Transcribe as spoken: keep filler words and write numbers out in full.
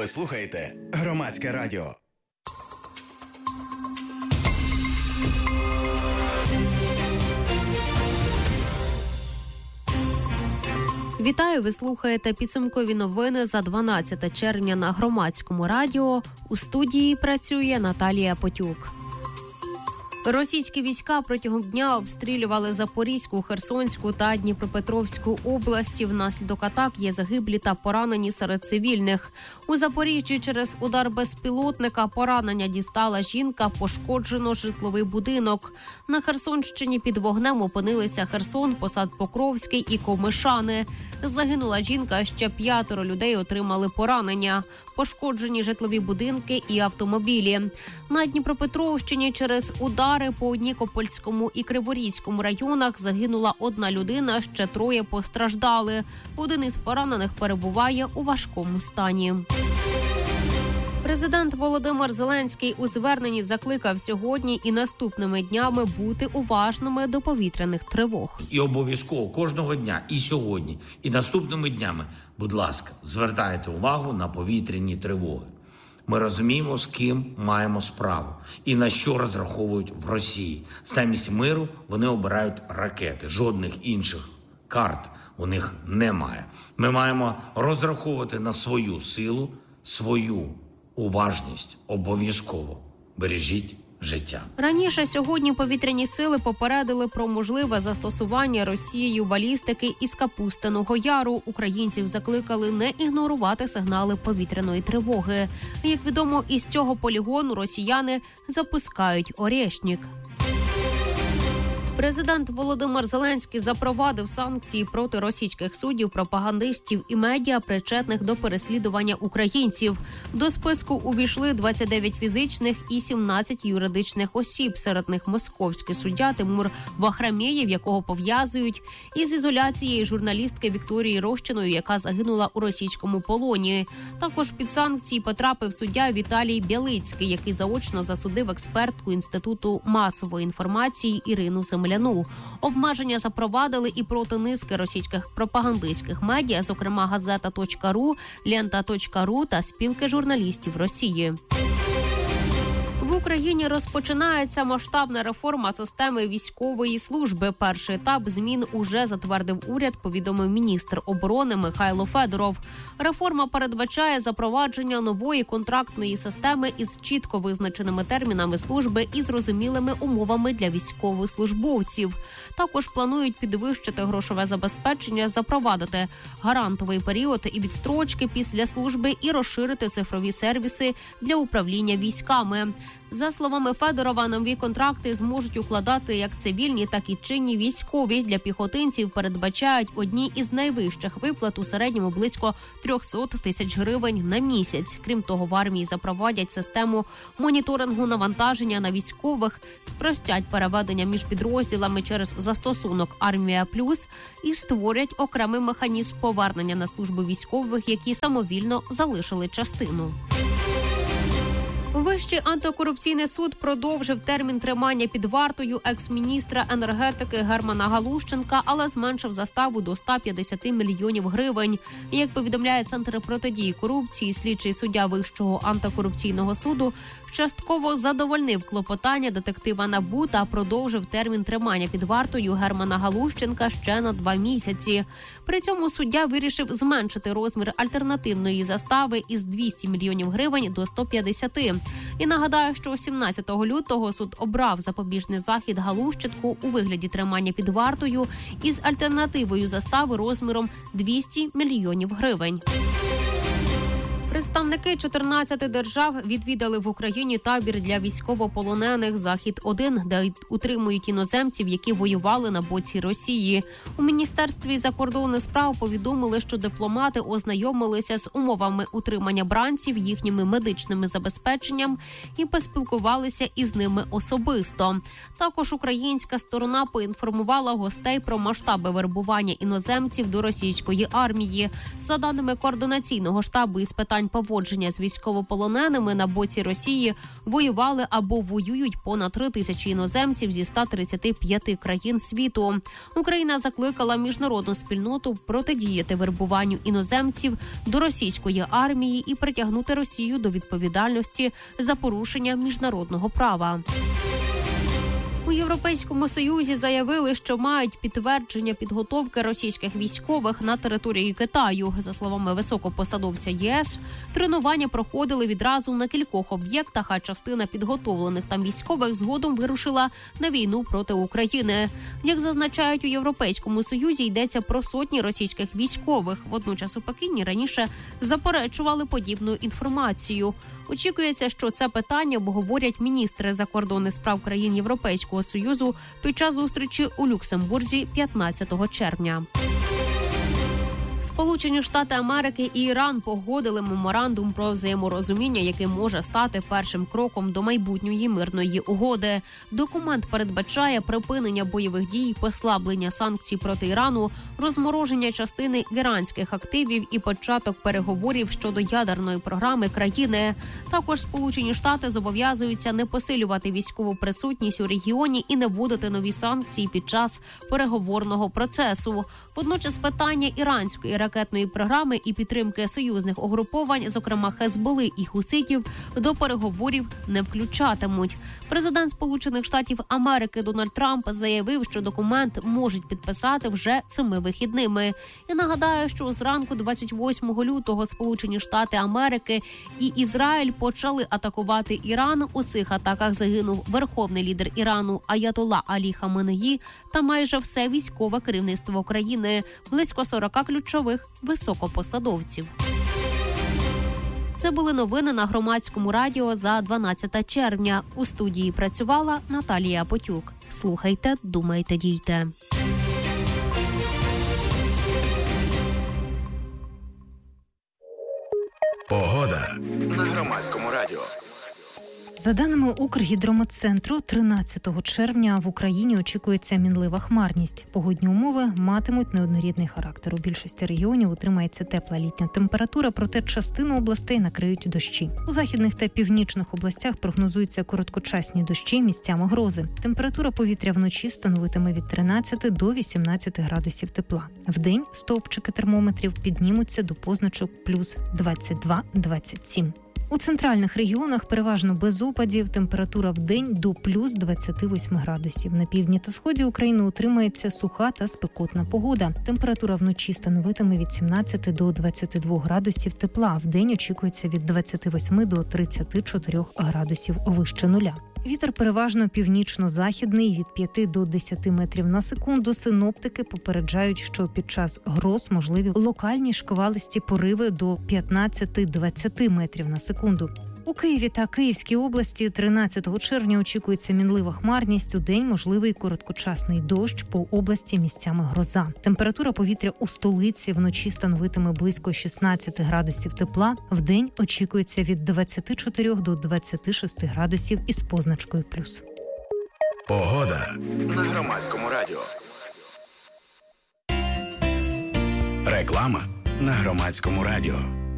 Ви слухаєте Громадське радіо. Вітаю, ви слухаєте підсумкові новини за дванадцяте червня на Громадському радіо. У студії працює Наталія Потюк. Російські війська протягом дня обстрілювали Запорізьку, Херсонську та Дніпропетровську області. Внаслідок атак є загиблі та поранені серед цивільних. У Запоріжжі через удар безпілотника поранення дістала жінка, пошкоджено житловий будинок. На Херсонщині під вогнем опинилися Херсон, Посад Покровський і Комишани. Загинула жінка, ще п'ятеро людей отримали поранення. Пошкоджені житлові будинки і автомобілі. На Дніпропетровщині через удари по Нікопольському і Криворізькому районах загинула одна людина, ще троє постраждали. Один із поранених перебуває у важкому стані. Президент Володимир Зеленський у зверненні закликав сьогодні і наступними днями бути уважними до повітряних тривог. І обов'язково кожного дня, і сьогодні, і наступними днями, будь ласка, звертайте увагу на повітряні тривоги. Ми розуміємо, з ким маємо справу і на що розраховують в Росії. Замість миру вони обирають ракети, жодних інших карт у них немає. Ми маємо розраховувати на свою силу, свою уважність. Обов'язково бережіть життя. Раніше сьогодні повітряні сили попередили про можливе застосування Росією балістики із Капустиного Яру. Українців закликали не ігнорувати сигнали повітряної тривоги. Як відомо, із цього полігону росіяни запускають «Орєшнік». Президент Володимир Зеленський запровадив санкції проти російських суддів, пропагандистів і медіа, причетних до переслідування українців. До списку увійшли двадцять дев'ять фізичних і сімнадцять юридичних осіб. Серед них московський суддя Тимур Вахрамєєв, якого пов'язують із ізоляцією журналістки Вікторії Рощиної, яка загинула у російському полоні. Також під санкції потрапив суддя Віталій Бялицький, який заочно засудив експертку Інституту масової інформації Ірину Семеняк. Обмеження запровадили і проти низки російських пропагандистських медіа, зокрема газета.ру, лента.ру та спілки журналістів Росії. В Україні розпочинається масштабна реформа системи військової служби. Перший етап змін уже затвердив уряд, повідомив міністр оборони Михайло Федоров. Реформа передбачає запровадження нової контрактної системи із чітко визначеними термінами служби і зрозумілими умовами для військовослужбовців. Також планують підвищити грошове забезпечення, запровадити гарантовий період і відстрочки після служби і розширити цифрові сервіси для управління військами. За словами Федорова, нові контракти зможуть укладати як цивільні, так і чинні військові. Для піхотинців передбачають одні із найвищих виплат, у середньому близько триста тисяч гривень на місяць. Крім того, в армії запровадять систему моніторингу навантаження на військових, спростять переведення між підрозділами через застосунок «Армія Плюс» і створять окремий механізм повернення на службу військових, які самовільно залишили частину. Вищий антикорупційний суд продовжив термін тримання під вартою екс-міністра енергетики Германа Галущенка, але зменшив заставу до ста п'ятдесяти мільйонів гривень. Як повідомляє Центр протидії корупції, слідчий суддя Вищого антикорупційного суду частково задовольнив клопотання детектива НАБУ та продовжив термін тримання під вартою Германа Галущенка ще на два місяці. При цьому суддя вирішив зменшити розмір альтернативної застави із двісті мільйонів гривень до ста п'ятдесяти. І нагадаю, що сімнадцятого лютого суд обрав запобіжний захід Галущенку у вигляді тримання під вартою із альтернативою застави розміром двісті мільйонів гривень. Представники чотирнадцяти держав відвідали в Україні табір для військовополонених «Захід-один», де утримують іноземців, які воювали на боці Росії. У Міністерстві закордонних справ повідомили, що дипломати ознайомилися з умовами утримання бранців, їхніми медичними забезпеченням і поспілкувалися із ними особисто. Також українська сторона поінформувала гостей про масштаби вербування іноземців до російської армії. За даними координаційного штабу із питань питань поводження з військовополоненими на боці Росії воювали або воюють понад три тисячі іноземців зі ста тридцяти п'яти країн світу. Україна закликала міжнародну спільноту протидіяти вербуванню іноземців до російської армії і притягнути Росію до відповідальності за порушення міжнародного права. У Європейському Союзі заявили, що мають підтвердження підготовки російських військових на території Китаю. За словами високопосадовця ЄС, тренування проходили відразу на кількох об'єктах, а частина підготовлених там військових згодом вирушила на війну проти України. Як зазначають у Європейському Союзі, йдеться про сотні російських військових. Водночас у Пекіні раніше заперечували подібну інформацію. Очікується, що це питання обговорять міністри закордонних справ країн Європейського Союзу під час зустрічі у Люксембурзі п'ятнадцятого червня. Сполучені Штати Америки і Іран погодили меморандум про взаєморозуміння, який може стати першим кроком до майбутньої мирної угоди. Документ передбачає припинення бойових дій, послаблення санкцій проти Ірану, розмороження частини іранських активів і початок переговорів щодо ядерної програми країни. Також Сполучені Штати зобов'язуються не посилювати військову присутність у регіоні і не вводити нові санкції під час переговорного процесу. Водночас питання іранської ракетної програми і підтримки союзних угруповань, зокрема Хезболи і хуситів, до переговорів не включатимуть. Президент Сполучених Штатів Америки Дональд Трамп заявив, що документ можуть підписати вже цими вихідними. І нагадаю, що зранку двадцять восьмого лютого Сполучені Штати Америки і Ізраїль почали атакувати Іран. У цих атаках загинув верховний лідер Ірану Аятолла Алі Хаменеї та майже все військове керівництво країни, близько сорока ключових високопосадовців. Це були новини на Громадському радіо за дванадцяте червня. У студії працювала Наталія Потюк. Слухайте, думайте, дійте. Погода на Громадському радіо. За даними Укргідрометцентру, тринадцятого червня в Україні очікується мінлива хмарність. Погодні умови матимуть неоднорідний характер. У більшості регіонів утримається тепла літня температура, проте частину областей накриють дощі. У західних та північних областях прогнозуються короткочасні дощі, місцями грози. Температура повітря вночі становитиме від тринадцяти до вісімнадцяти градусів тепла. Вдень стовпчики термометрів піднімуться до позначок плюс двадцять два - двадцять сім. У центральних регіонах переважно без опадів, температура в день до плюс двадцяти восьми градусів. На півдні та сході України утримається суха та спекотна погода. Температура вночі становитиме від сімнадцяти до двадцяти двох градусів тепла. В день очікується від двадцяти восьми до тридцяти чотирьох градусів вище нуля. Вітер переважно північно-західний від п'яти до десяти метрів на секунду. Синоптики попереджають, що під час гроз можливі локальні шквалисті пориви до п'ятнадцяти - двадцяти метрів на секунду. У Києві та Київській області тринадцятого червня очікується мінлива хмарність. У день можливий короткочасний дощ, по області місцями гроза. Температура повітря у столиці вночі становитиме близько шістнадцяти градусів тепла. В день очікується від двадцяти чотирьох до двадцяти шести градусів із позначкою плюс. Погода на Громадському радіо. Реклама на Громадському радіо.